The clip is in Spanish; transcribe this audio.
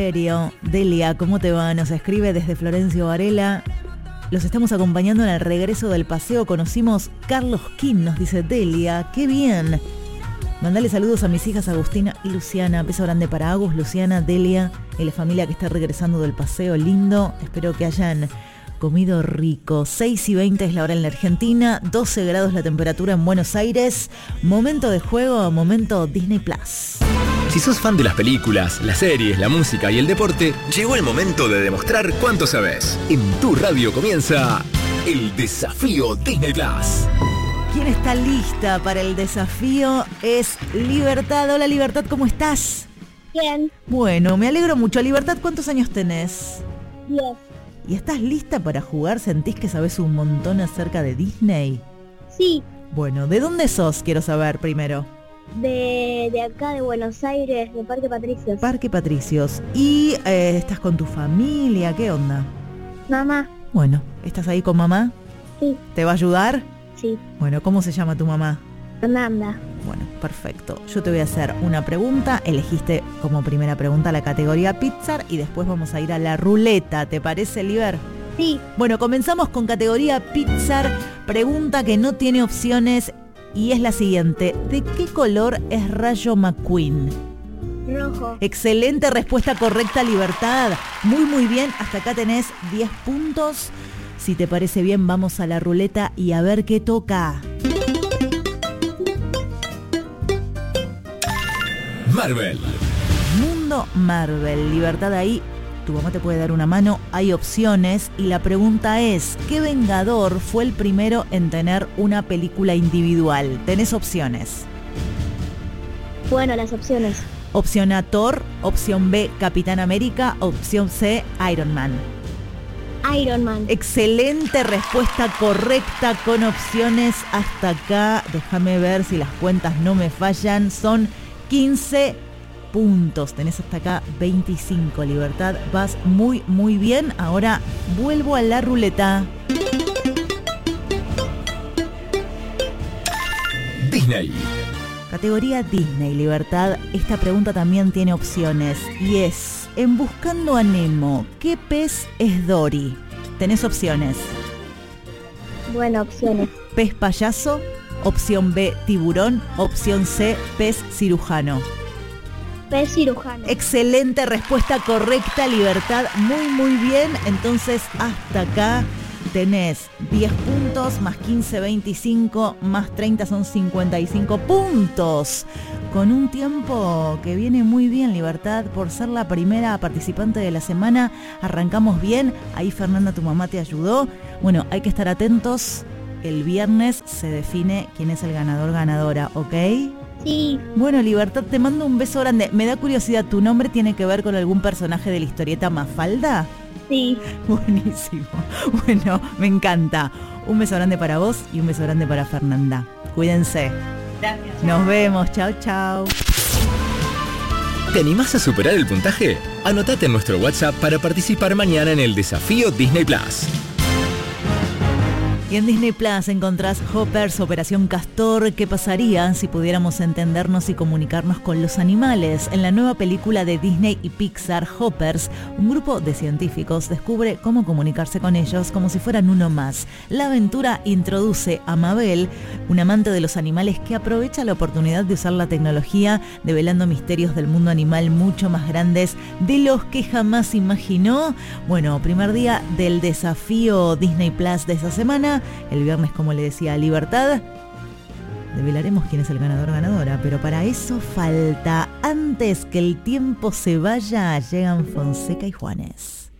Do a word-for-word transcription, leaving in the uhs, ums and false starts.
Serio, Delia, ¿cómo te va? Nos escribe desde Florencio Varela. Los estamos acompañando en el regreso del paseo. Conocimos Carlos Kim, nos dice Delia. ¡Qué bien! Mandale saludos a mis hijas Agustina y Luciana. Beso grande para Agus, Luciana, Delia y la familia que está regresando del paseo. Lindo. Espero que hayan comido rico. seis y veinte es la hora en la Argentina. doce grados la temperatura en Buenos Aires. Momento de juego, momento Disney Plus. Si sos fan de las películas, las series, la música y el deporte, llegó el momento de demostrar cuánto sabes. En tu radio comienza el Desafío Disney Plus. ¿Quién está lista para el desafío? Es Libertad. Hola Libertad, ¿cómo estás? Bien. Bueno, me alegro mucho. Libertad, ¿cuántos años tenés? Diez. ¿Y estás lista para jugar? ¿Sentís que sabés un montón acerca de Disney? Sí. Bueno, ¿de dónde sos? Quiero saber primero. De, de acá de Buenos Aires, de Parque Patricios. Parque Patricios. ¿Y eh, estás con tu familia? ¿Qué onda? Mamá. Bueno, ¿estás ahí con mamá? Sí. ¿Te va a ayudar? Sí. Bueno, ¿cómo se llama tu mamá? Fernanda. Bueno, perfecto. Yo te voy a hacer una pregunta. Elegiste como primera pregunta la categoría Pixar y después vamos a ir a la ruleta. ¿Te parece, Liber? Sí. Bueno, comenzamos con categoría Pixar. Pregunta que no tiene opciones y es la siguiente. ¿De qué color es Rayo McQueen? Rojo. Excelente respuesta correcta, Libertad. Muy, muy bien. Hasta acá tenés diez puntos. Si te parece bien, vamos a la ruleta y a ver qué toca. Marvel. Mundo Marvel. Libertad ahí. Tu mamá te puede dar una mano. Hay opciones. Y la pregunta es, ¿qué Vengador fue el primero en tener una película individual? Tenés opciones. Bueno, las opciones. Opción A, Thor. Opción B, Capitán América. Opción C, Iron Man. Iron Man. Excelente respuesta correcta con opciones hasta acá. Déjame ver si las cuentas no me fallan. Son quince puntos. Tenés hasta acá veinticinco, Libertad. Vas muy, muy bien. Ahora vuelvo a la ruleta. Disney. Categoría Disney, Libertad. Esta pregunta también tiene opciones y es: en Buscando a Nemo, ¿qué pez es Dory? Tenés opciones. Bueno, opciones. Pez payaso, opción B, tiburón, opción C, pez cirujano. Pez cirujano. Excelente respuesta correcta, Libertad. Muy, muy bien. Entonces, hasta acá tenés diez puntos, más quince, veinticinco, más treinta son cincuenta y cinco puntos. Con un tiempo que viene muy bien, Libertad, por ser la primera participante de la semana. Arrancamos bien. Ahí Fernanda, tu mamá, te ayudó. Bueno, hay que estar atentos. El viernes se define quién es el ganador, ganadora, ¿ok? Sí. Bueno, Libertad, te mando un beso grande. Me da curiosidad, ¿tu nombre tiene que ver con algún personaje de la historieta Mafalda? Sí. Buenísimo. Bueno, me encanta. Un beso grande para vos y un beso grande para Fernanda. Cuídense. Gracias. Nos vemos. Chao, chao. ¿Te animás a superar el puntaje? Anotate en nuestro WhatsApp para participar mañana en el Desafío Disney Plus. Y en Disney Plus encontrás Hoppers, Operación Castor. ¿Qué pasaría si pudiéramos entendernos y comunicarnos con los animales? En la nueva película de Disney y Pixar, Hoppers, un grupo de científicos descubre cómo comunicarse con ellos como si fueran uno más. La aventura introduce a Mabel, un amante de los animales que aprovecha la oportunidad de usar la tecnología, develando misterios del mundo animal mucho más grandes de los que jamás imaginó. Bueno, primer día del Desafío Disney Plus de esta semana. El viernes, como le decía, Libertad, develaremos quién es el ganador, ganadora, pero para eso falta. Antes que el tiempo se vaya, llegan Fonseca y Juanes.